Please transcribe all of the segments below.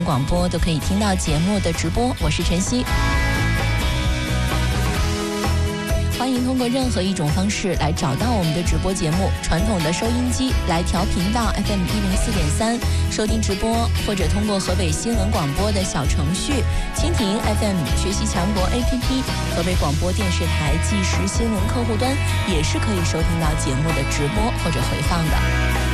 广播都可以听到节目的直播，我是晨曦。欢迎通过任何一种方式来找到我们的直播节目，传统的收音机来调频道 FM 104.3收听直播，或者通过河北新闻广播的小程序、蜻蜓 FM 学习强国 APP、河北广播电视台即时新闻客户端，也是可以收听到节目的直播或者回放的。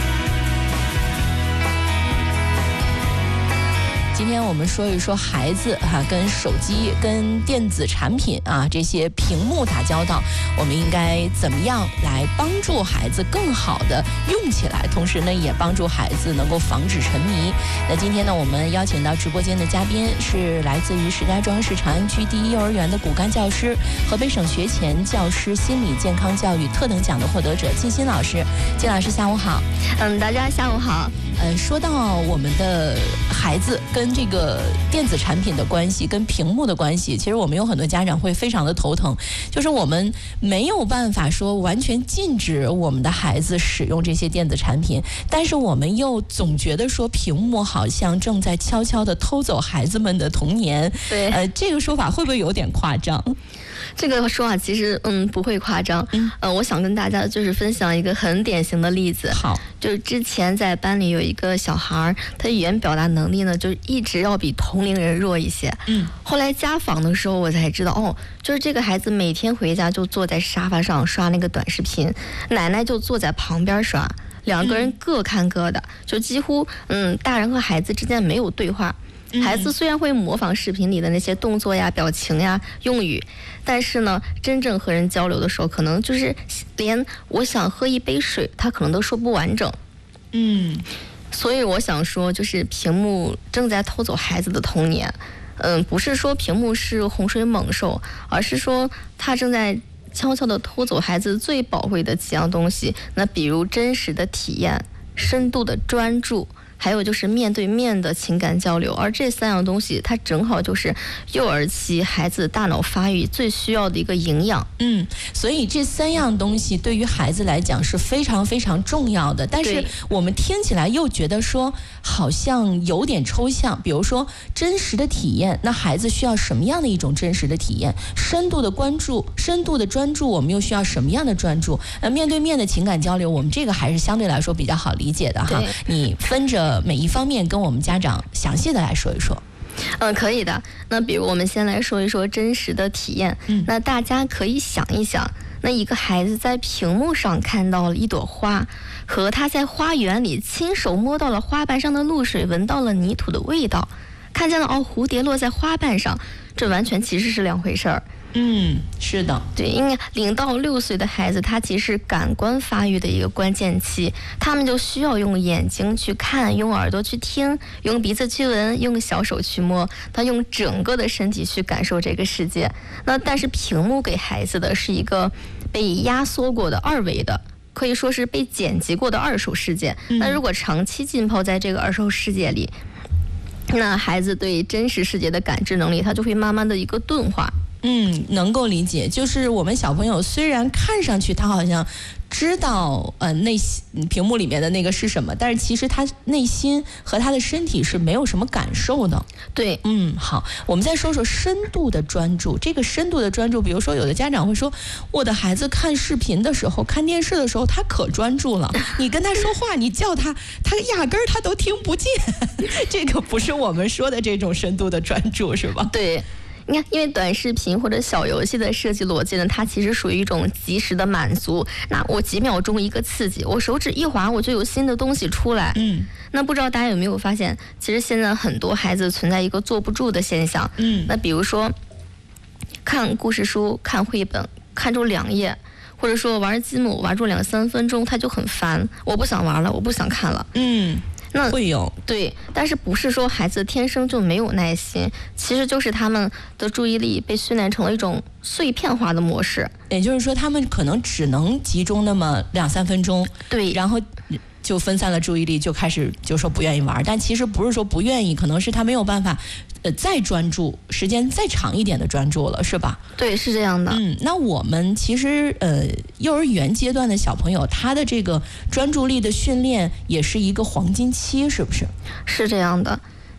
今天我们说一说孩子跟手机、跟电子产品这些屏幕打交道，我们应该怎么样来帮助孩子更好的用起来，同时呢也帮助孩子能够防止沉迷。那今天呢，我们邀请到直播间的嘉宾是来自于石家庄市长安区第一幼儿园的骨干教师，河北省学前教师心理健康教育特等奖的获得者靳鑫老师。靳老师下午好。 大家下午好。 说到我们的孩子跟这个电子产品的关系，跟屏幕的关系，其实我们有很多家长会非常的头疼，就是我们没有办法说完全禁止我们的孩子使用这些电子产品，但是我们又总觉得说屏幕好像正在悄悄地偷走孩子们的童年。 对， 这个说法会不会有点夸张？ 这个说法其实不会夸张。我想跟大家就是分享一个很典型的例子。 好， 就是之前在班里有一个小孩，他语言表达能力呢，就是一直要比同龄人弱一些。后来家访的时候我才知道，就是这个孩子每天回家就坐在沙发上刷那个短视频，奶奶就坐在旁边刷，两个人各看各的，就几乎大人和孩子之间没有对话。孩子虽然会模仿视频里的那些动作呀、表情呀、用语，但是呢，真正和人交流的时候，可能就是连我想喝一杯水，他可能都说不完整。所以我想说，就是屏幕正在偷走孩子的童年。不是说屏幕是洪水猛兽，而是说它正在悄悄地偷走孩子最宝贵的几样东西。那比如真实的体验、深度的专注，还有就是面对面的情感交流，而这三样东西它正好就是幼儿期孩子大脑发育最需要的一个营养。 所以这三样东西对于孩子来讲是非常非常重要的，但是我们听起来又觉得说好像有点抽象。比如说真实的体验，那孩子需要什么样的一种真实的体验？深度的关注、深度的专注，我们又需要什么样的专注？面对面的情感交流，我们这个还是相对来说比较好理解的哈。你分着每一方面跟我们家长详细的来说一说。 可以的。那比如我们先来说一说真实的体验。那大家可以想一想，那一个孩子在屏幕上看到了一朵花，和他在花园里亲手摸到了花瓣上的露水，闻到了泥土的味道，看见了蝴蝶落在花瓣上，这完全其实是两回事儿。 是的， 对，因为0到6岁的孩子，他其实是感官发育的一个关键期，他们就需要用眼睛去看，用耳朵去听，用鼻子去闻，用小手去摸，他用整个的身体去感受这个世界。那但是屏幕给孩子的是一个被压缩过的2维的，可以说是被剪辑过的2手世界。那如果长期浸泡在这个2手世界里，那孩子对真实世界的感知能力，他就会慢慢的一个钝化。 能够理解，就是我们小朋友虽然看上去他好像知道屏幕里面的那个是什么，但是其实他内心和他的身体是没有什么感受的。 对， 好，我们再说说深度的专注。这个深度的专注，比如说有的家长会说，我的孩子看视频的时候、看电视的时候，他可专注了，你跟他说话，你叫他，他压根儿他都听不见。这个不是我们说的这种深度的专注，是吧？ 对。你看，因为短视频或者小游戏的设计逻辑呢，它其实属于一种及时的满足。那我几秒钟一个刺激，我手指一滑，我就有新的东西出来。那不知道大家有没有发现，其实现在很多孩子存在一个坐不住的现象。那比如说看故事书、看绘本，看住2页，或者说玩积木玩住2-3分钟，他就很烦，我不想玩了，我不想看了。那会有， 对，但是不是说孩子天生就没有耐心，其实就是他们的注意力被训练成了一种碎片化的模式， 也就是说他们可能只能集中那么2-3分钟， 对， 然后就分散了注意力，就开始就说不愿意玩。但其实不是说不愿意，可能是他没有办法再专注，时间再长一点的专注了，是吧？ 对，是这样的。 那我们其实幼儿园阶段的小朋友，他的这个专注力的训练也是一个黄金期，是不是？ 是这样的。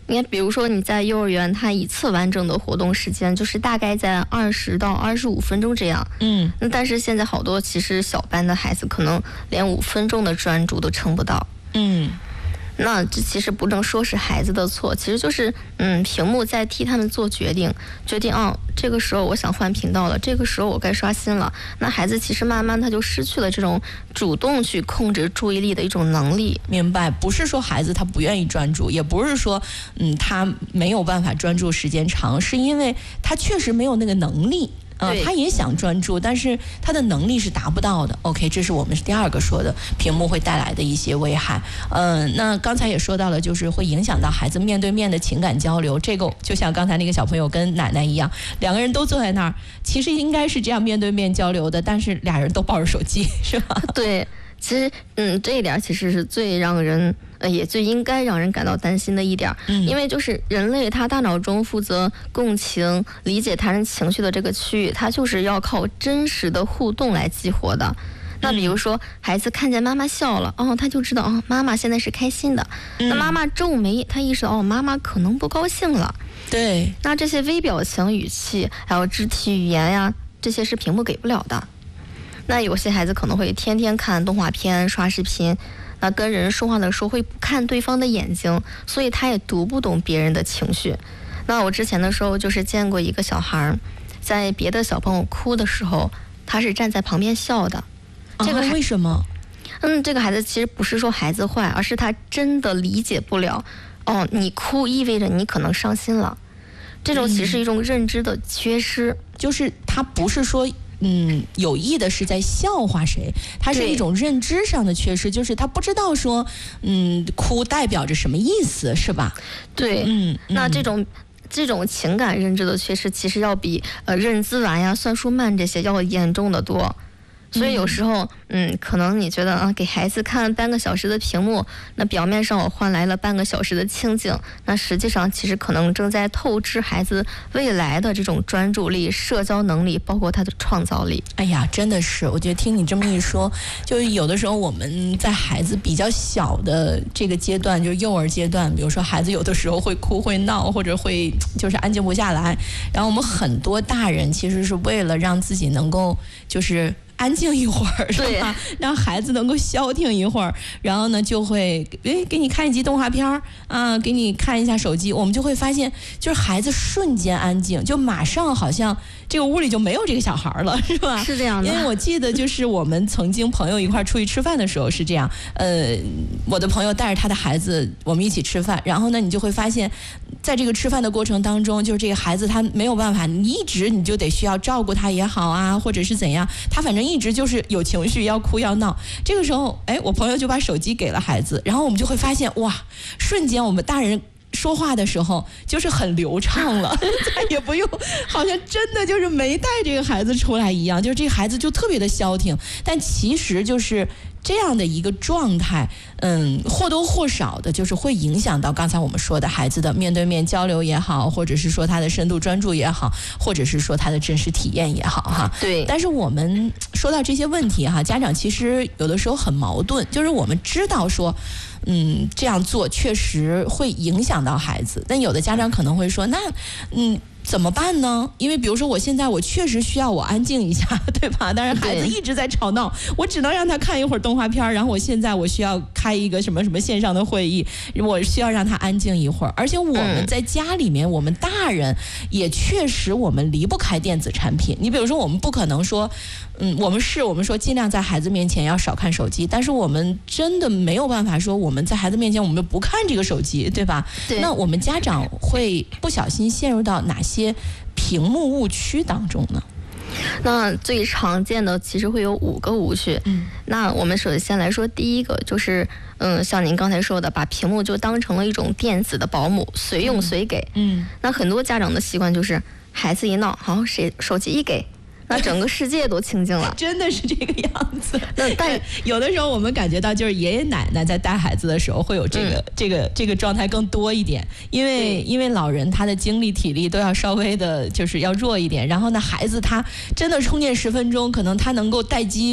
你看，比如说你在幼儿园，它一次完整的活动时间就是大概在20到25分钟这样。那但是现在好多其实小班的孩子可能连5分钟的专注都撑不到。那这其实不能说是孩子的错，其实就是屏幕在替他们做决定这个时候我想换频道了，这个时候我该刷新了。那孩子其实慢慢他就失去了这种主动去控制注意力的一种能力。 明白，不是说孩子他不愿意专注，也不是说他没有办法专注时间长，是因为他确实没有那个能力。他也想专注，但是他的能力是达不到的。OK， 这是我们第2个说的屏幕会带来的一些危害。那刚才也说到了，就是会影响到孩子面对面的情感交流。这个就像刚才那个小朋友跟奶奶一样，2个人都坐在那儿，其实应该是这样面对面交流的，但是俩人都抱着手机，是吧？ 对，其实这一点其实是最让人也最应该让人感到担心的一点。因为就是人类他大脑中负责共情、理解他人情绪的这个区域，它就是要靠真实的互动来激活的。那比如说孩子看见妈妈笑了，他就知道妈妈现在是开心的。那妈妈皱眉，他意识到妈妈可能不高兴了。 对， 那这些微表情、语气还有肢体语言呀，这些是屏幕给不了的。那有些孩子可能会天天看动画片、刷视频，那跟人说话的时候会不看对方的眼睛，所以他也读不懂别人的情绪。那我之前的时候就是见过一个小孩，在别的小朋友哭的时候，他是站在旁边笑的。这个为什么？ 这个孩子其实不是说孩子坏，而是他真的理解不了，你哭意味着你可能伤心了。这种其实是一种认知的缺失， 就是他不是说有意的是在笑话谁，它是一种认知上的缺失，就是他不知道说哭代表着什么意思，是吧？ 对，那这种情感认知的缺失，其实要比认字晚呀、算术慢这些要严重的多。所以有时候可能你觉得给孩子看半个小时的屏幕，那表面上我换来了半个小时的清静，那实际上其实可能正在透支孩子未来的这种专注力、社交能力，包括他的创造力。 哎呀，真的是，我觉得听你这么一说，就有的时候我们在孩子比较小的这个阶段，就是幼儿阶段，比如说孩子有的时候会哭会闹，或者会就是安静不下来，然后我们很多大人其实是为了让自己能够就是安静一会儿，是吧？让孩子能够消停一会儿，然后呢，就会给你看一集动画片啊，给你看一下手机，我们就会发现，就是孩子瞬间安静，就马上好像这个屋里就没有这个小孩了，是吧？ 是这样的。 因为我记得就是我们曾经朋友一块出去吃饭的时候是这样，我的朋友带着他的孩子，我们一起吃饭，然后呢，你就会发现，在这个吃饭的过程当中，就是这个孩子他没有办法，你一直你就得需要照顾他也好啊，或者是怎样，他反正一直就是有情绪，要哭要闹。这个时候，我朋友就把手机给了孩子，然后我们就会发现，哇，瞬间我们大人说话的时候就是很流畅了，再也不用好像真的就是没带这个孩子出来一样，就是这个孩子就特别的消停。但其实就是这样的一个状态，或多或少的就是会影响到刚才我们说的孩子的面对面交流也好，或者是说他的深度专注也好，或者是说他的真实体验也好哈。 对。 但是我们说到这些问题哈，家长其实有的时候很矛盾，就是我们知道说这样做确实会影响到孩子，但有的家长可能会说，那怎么办呢？因为比如说我现在我确实需要我安静一下，对吧？但是孩子一直在吵闹，我只能让他看一会儿动画片，然后我现在我需要开一个什么什么线上的会议，我需要让他安静一会儿。而且我们在家里面，我们大人也确实我们离不开电子产品。你比如说我们不可能说我们说尽量在孩子面前要少看手机，但是我们真的没有办法说我们在孩子面前我们不看这个手机，对吧？ 对。 那我们家长会不小心陷入到哪些屏幕误区当中呢？ 那最常见的其实会有5个误区。那我们首先来说第一个就是像您刚才说的，把屏幕就当成了一种电子的保姆，随用随给。那很多家长的习惯就是孩子一闹，好，手机一给，那整个世界都清静了。 真的是这个样子。但有的时候我们感觉到，就是爷爷奶奶在带孩子的时候会有这个状态更多一点，因为老人他的精力体力都要稍微的就是要弱一点，然后呢孩子他真的充电10分钟，可能他能够待机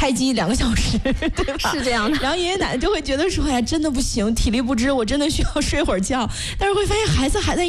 开机2个小时，对吧？ 是这样的。 然后爷爷奶奶就会觉得说，哎呀，真的不行，体力不支，我真的需要睡会儿觉。但是会发现孩子还在